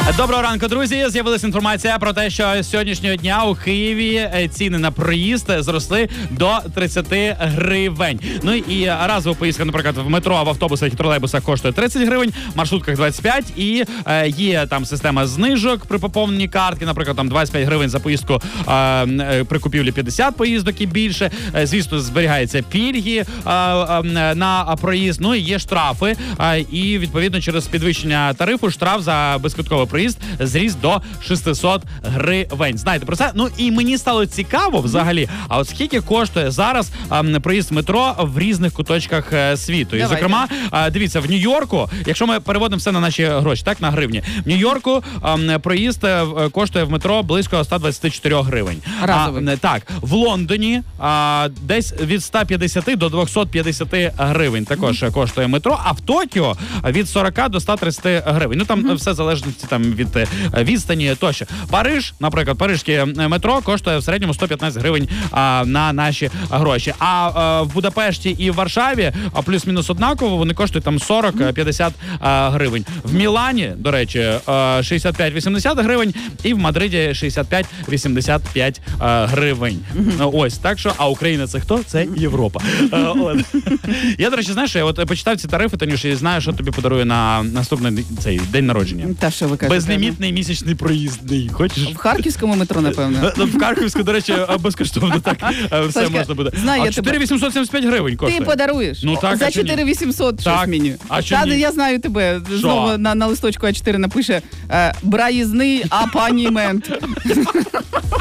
Доброго ранку, друзі. З'явилася інформація про те, що з сьогоднішнього дня у Києві ціни на проїзд зросли до 30 гривень. Ну і разова поїздка, наприклад, в метро, в автобусах і тролейбусах коштує 30 гривень, в маршрутках 25. І є там система знижок при поповненні картки, наприклад, там 25 гривень за поїздку при купівлі 50 поїздок і більше. Звісно, зберігаються пільги на проїзд. Ну і є штрафи. І, відповідно, через підвищення тарифу штраф за безквитковий проїзд зріс до 600 гривень. Знаєте про це? Ну і мені стало цікаво взагалі, а от скільки коштує зараз проїзд в метро в різних куточках світу. І, зокрема, дивіться, в Нью-Йорку, якщо ми переводимо все на наші гроші, так, на гривні, в Нью-Йорку проїзд коштує в метро близько 124 гривень. Так, в Лондоні десь від 150 до 250 гривень також коштує метро, а в Токіо від 40 до 130 гривень. Ну там все залежить там від відстані тощо. Париж, наприклад, парижське метро коштує в середньому 115 гривень на наші гроші. А в Будапешті і в Варшаві плюс-мінус однаково, вони коштують там 40-50 гривень. В Мілані, до речі, 65-80 гривень і в Мадриді 65-85 гривень. Ось, так що, а Україна це хто? Це Європа. Я, до речі, знаєш, я от почитав ці тарифи, Танюш, і знаю, що тобі подарує на наступний цей день народження. Та що ви кажете? Безлімітний місячний проїздний. Хочеш? В харківському метро, напевно. В Харківську, до речі, безкоштовно так все можна буде. А 4875 гривень коштує. Ти подаруєш? Ну так, за 4800 щось мені. А що ні? Я знаю тебе. Знову на листочку А4 напише «Браїзний апанімент».